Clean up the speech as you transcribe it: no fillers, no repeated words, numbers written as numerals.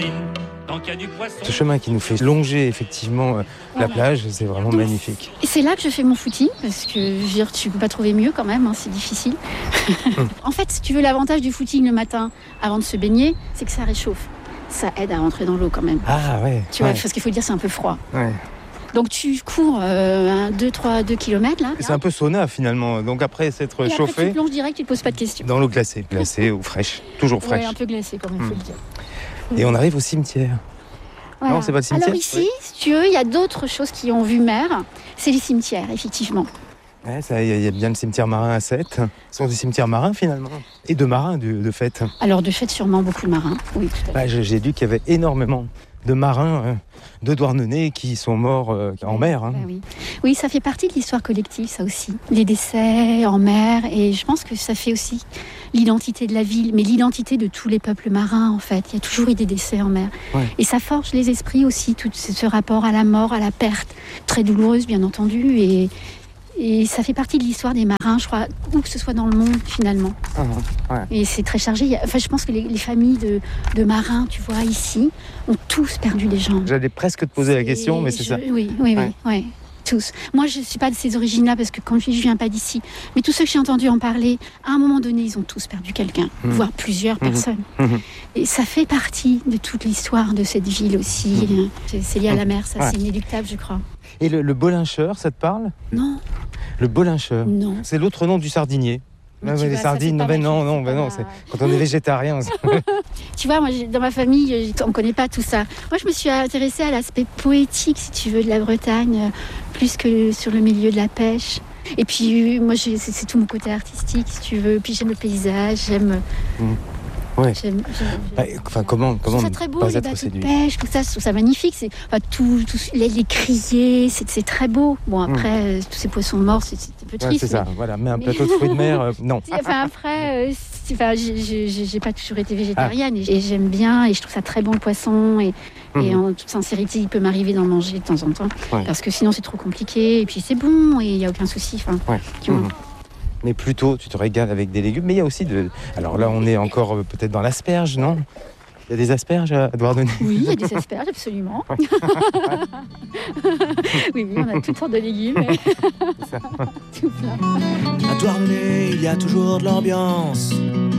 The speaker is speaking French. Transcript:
piscine. Tant qu'il y a du poisson. Ce chemin qui nous fait longer effectivement la plage, c'est vraiment magnifique. Et c'est là que je fais mon footing, parce que je veux dire, tu peux pas trouver mieux quand même, hein, c'est difficile. En fait, si tu veux, l'avantage du footing le matin avant de se baigner, c'est que ça réchauffe. Ça aide à rentrer dans l'eau quand même. Ah ouais. Tu vois, parce qu'il faut le dire, c'est un peu froid. Ouais. Donc tu cours 2 km là. C'est un peu sauna finalement. Donc après s'être et après, chauffé. tu plonges direct, tu te poses pas de questions. Dans l'eau glacée ou fraîche, toujours fraîche. Ouais, un peu glacée quand même, faut le dire. Et on arrive au cimetière. Voilà. Non, c'est pas le cimetière. Alors ici, si tu veux, il y a d'autres choses qui ont vue mer. C'est les cimetières, effectivement. Ouais, il y a bien le cimetière marin à Sète. Ce sont des cimetières marins finalement. Et de marins de fait. Alors de fait, sûrement beaucoup de marins. Oui, tout à fait. J'ai lu qu'il y avait énormément de marins de Douarnenez qui sont morts en mer. Hein. Oui. Oui, ça fait partie de l'histoire collective, ça aussi. Les décès en mer, et je pense que ça fait aussi l'identité de la ville, mais l'identité de tous les peuples marins, en fait. Il y a toujours eu des décès en mer. Ouais. Et ça forge les esprits aussi, tout ce rapport à la mort, à la perte, très douloureuse, bien entendu, et ça fait partie de l'histoire des marins, je crois, où que ce soit dans le monde, finalement. Ouais. Et c'est très chargé. Enfin, je pense que les familles de marins, tu vois, ici, ont tous perdu des gens. J'allais presque te poser la question, mais c'est ça. Oui, tous. Moi, je ne suis pas de ces origines-là, parce que comme je viens pas d'ici. Mais tous ceux que j'ai entendus en parler, à un moment donné, ils ont tous perdu quelqu'un, voire plusieurs personnes. Et ça fait partie de toute l'histoire de cette ville aussi. C'est lié à la mer, ça, c'est inéluctable, je crois. Et le bolincheur, ça te parle ? Non. Le bolincheur. Non. C'est l'autre nom du sardinier. Les sardines, non, c'est quand on est végétarien. Tu vois, moi, dans ma famille, on ne connaît pas tout ça. Moi, je me suis intéressée à l'aspect poétique, si tu veux, de la Bretagne, plus que sur le milieu de la pêche. Et puis, moi, c'est tout mon côté artistique, si tu veux. Puis j'aime le paysage, j'aime... Ouais. Comment je trouve ça très beau, pas les être bateaux séduit. de pêche, tout ça, je trouve ça magnifique. C'est, les criers, c'est très beau. Bon, après, tous ces poissons morts, c'est un peu triste. C'est ça, voilà. Mais un plateau de fruits de mer, non. Enfin, après, j'ai pas toujours été végétarienne et j'aime bien et je trouve ça très bon le poisson et en toute sincérité, il peut m'arriver d'en manger de temps en temps parce que sinon c'est trop compliqué et puis c'est bon et il y a aucun souci. Mais plutôt, tu te régales avec des légumes. Mais il y a aussi Alors là, on est encore peut-être dans l'asperge, non ? Il y a des asperges à Douarnenez ? Oui, il y a des asperges, absolument. Oui, on a toutes sortes de légumes. Tout plein. À Douarnenez, il y a toujours de l'ambiance.